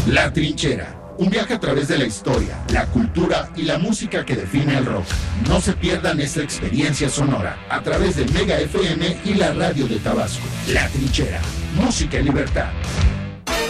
La Trinchera. Un viaje a través de la historia, la cultura y la música que define al rock. No se pierdan esta experiencia sonora a través de Mega FM y la radio de Tabasco. La Trinchera. Música en libertad.